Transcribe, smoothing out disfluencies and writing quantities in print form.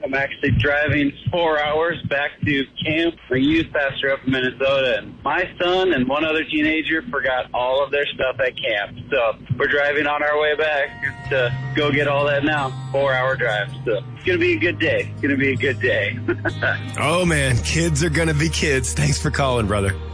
I'm actually driving 4 hours back to camp, a youth pastor up in Minnesota, and my son and one other teenager forgot all of their stuff at camp. So we're driving on our way back to go get all that now. 4-hour drive. So it's going to be a good day. It's going to be a good day. Oh, man. Kids are going to be kids. Thanks for calling, brother.